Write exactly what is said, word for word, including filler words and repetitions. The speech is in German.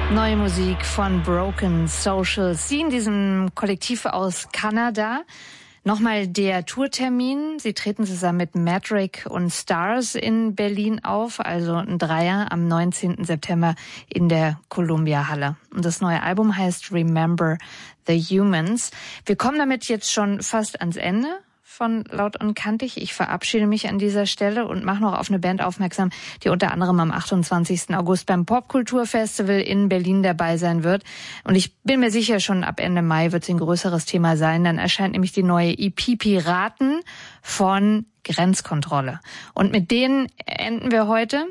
Neue Musik von Broken Social Scene, diesem Kollektiv aus Kanada. Nochmal der Tourtermin. Sie treten zusammen mit Madrick und Stars in Berlin auf, also ein Dreier am neunzehnten September in der Columbia Halle. Und das neue Album heißt Remember the Humans. Wir kommen damit jetzt schon fast ans Ende von Laut und Kantig. Ich verabschiede mich an dieser Stelle und mache noch auf eine Band aufmerksam, die unter anderem am achtundzwanzigsten August beim Popkulturfestival in Berlin dabei sein wird. Und ich bin mir sicher, schon ab Ende Mai wird es ein größeres Thema sein. Dann erscheint nämlich die neue E P Piraten von Grenzkontrolle. Und mit denen enden wir heute.